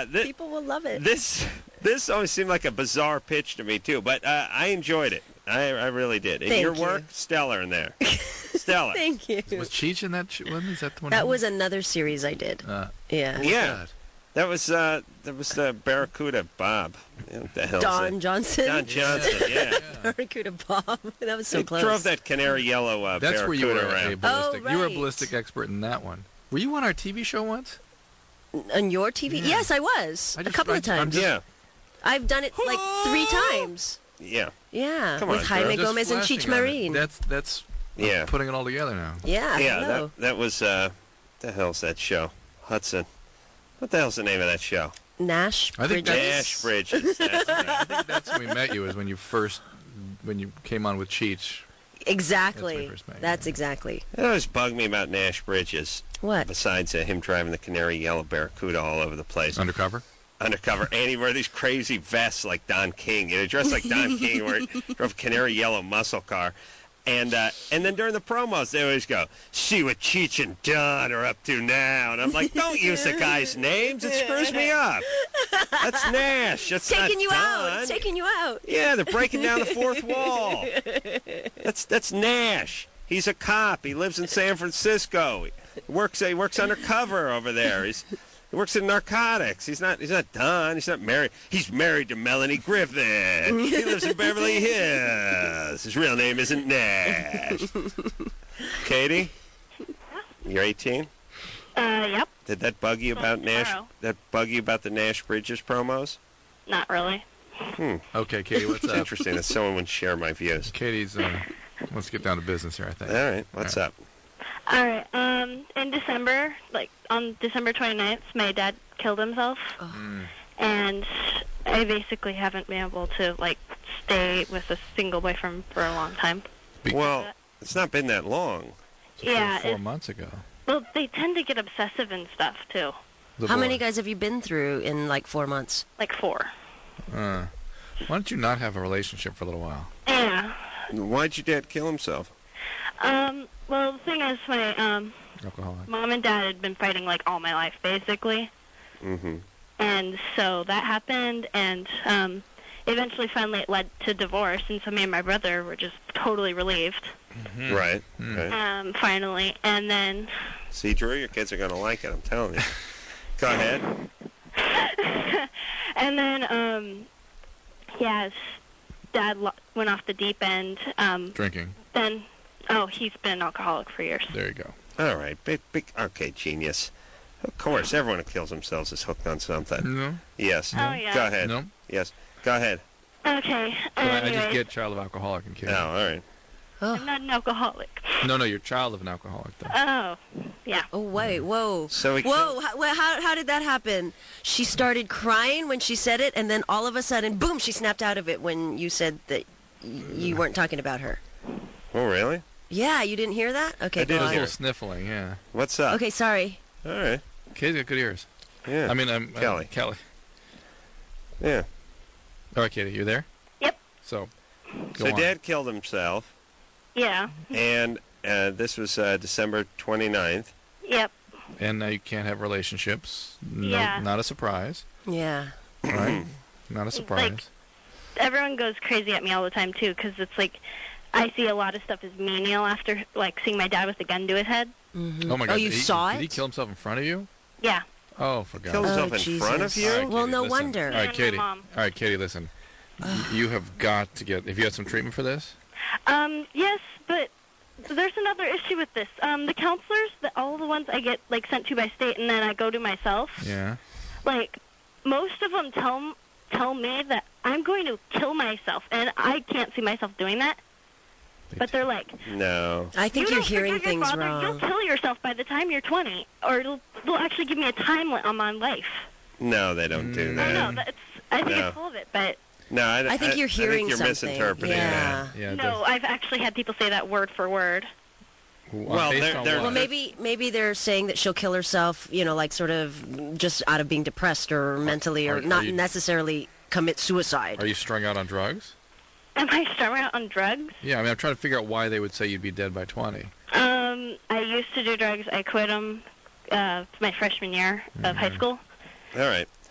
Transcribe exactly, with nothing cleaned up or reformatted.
uh, th- People will love it. This this always seemed like a bizarre pitch to me too, but uh, I enjoyed it. I, I really did. And Thank your you. work, stellar in there. Stellar. Thank you. Was Cheech in that sh- one? Is that the one? That was another series I did. Uh, yeah. Yeah. That was uh, that was the Barracuda Bob. You know, what the hell Don Johnson. Don Johnson, yeah. Barracuda Bob. That was so He close. drove that canary yellow uh, That's where you were Barracuda a around. ballistic. Oh, You were a right. ballistic expert in that one. Were you on our T V show once? On your T V? Yeah. Yes, I was. I a just- couple I- of times. I'm just- Yeah, I've done it like three times. yeah, Yeah. Come with on, Jaime girl. Just Gomez and flashing Cheech on it. Marine. That's that's. I'm yeah. putting it all together now. yeah. Yeah, hello. that, that was, uh, what the hell's that show? Hudson. What the hell's the name of that show? Nash I think Bridges. Nash Bridges. That's right. I think that's when we met you. Is when you first when you came on with Cheech. Exactly. That's my first name, That's yeah. exactly. It always bugged me about Nash Bridges, What? besides uh, him driving the canary yellow Barracuda all over the place. Undercover. Undercover, and he wore these crazy vests like Don King. You know, dressed like Don King, where he drove a canary yellow muscle car. And uh, and then during the promos, they always go, see what Cheech and Don are up to now. And I'm like, don't use the guys' names. It screws me up. That's Nash. That's Taking not you Don. out. It's taking you out. Yeah, they're breaking down the fourth wall. That's that's Nash. He's a cop. He lives in San Francisco. He works he works undercover over there. He's he works in narcotics. He's not he's not Don. He's not married. He's married to Melanie Griffin. He lives in Beverly Hills. His real name isn't Nash. Katie, you're eighteen. Uh, yep. Did that bug you about Nash? tomorrow. That bug you about the Nash Bridges promos? Not really. Okay, Katie, what's It's up? interesting that someone would share my views. Katie's. Uh, let's get down to business here. I think. All right, what's up? All right. Um, in December, like on December twenty-ninth, my dad killed himself, Mm. and I basically haven't been able to like stay with a single boyfriend for a long time. Well, it's not been that long. So Yeah, Four, four it- months ago. Well, they tend to get obsessive and stuff too. The How boy. many guys have you been through in like four months? Like four. Uh, why don't you not have a relationship for a little while? Yeah. Why'd your dad kill himself? Um. Well, the thing is, my um, Alcoholic. mom and dad had been fighting like all my life, basically. Mm-hmm. And so that happened, and um, eventually, finally, it led to divorce. And so me and my brother were just totally relieved, Right. Hmm. right. um, finally. And then, See, Drew, your kids are going to like it, I'm telling you. Go ahead. and then, um, yeah, his dad lo- went off the deep end. Um, Drinking. then, oh, he's been an alcoholic for years. There you go. All right. Big, big, okay, genius. Of course, everyone who kills themselves is hooked on something. No. Yes. Oh, yeah. Go ahead. No. Yes. Go ahead. Okay. But I, I just anyways, get child of alcoholic and kid. Oh, all right. I'm Oh, not an alcoholic. No, no, you're child of an alcoholic though. Oh, yeah. oh wait, whoa. So he Whoa, how, wha- how, how did that happen? She started crying when she said it, and then all of a sudden, boom, she snapped out of it when you said that y- you weren't talking about her. Oh, really? Yeah, you didn't hear that? Okay, I go didn't A on. hear. little sniffling, yeah. What's up? Okay, sorry. All right. Katie's got good ears. Yeah. I mean, I'm uh, Kelly. Kelly. yeah. All right, Katie, you there? Yep. So, go So on. Dad killed himself, Yeah. and uh, this was uh, December twenty-ninth. Yep. And now you can't have relationships. No, Yeah. Not a surprise, Yeah. right? Not a surprise. Everyone goes crazy at me all the time, too, because it's like I see a lot of stuff as menial after, like, seeing my dad with a gun to his head. Mhm. Oh my God! Oh, you did he, saw Did it? he kill himself in front of you? Yeah. Oh, for God's Killed sake! himself Oh, in front of Jesus. you? All right, Well, Katie, no listen. wonder. All right, And my Katie. mom. All right, Katie, listen. You have got to get. Have you had some treatment for this? Um, yes, but there's another issue with this. Um, the counselors, the, all the ones I get, like, sent to by state and then I go to myself, Yeah. like, most of them tell, tell me that I'm going to kill myself, and I can't see myself doing that. But they're like, No. I think you you're don't hearing forgive your things father, wrong. You'll kill yourself by the time you're twenty, or it'll, they'll actually give me a time limit on my life. No, they don't do Mm. that. I know, that's, I think No. it's full of it, but No, I, I think you're hearing I think you're something. misinterpreting Yeah. that. Yeah. it no, I've actually had people say that word for word. does. Well, based they're- on they're- what? Well, maybe maybe they're saying that she'll kill herself, you know, like sort of just out of being depressed or mentally, or are- are not you- necessarily commit suicide. Are you strung out on drugs? Am I strung out on drugs? Yeah, I mean, I'm trying to figure out why they would say you'd be dead by twenty. Um, I used to do drugs. I quit them uh, my freshman year of high school. All right.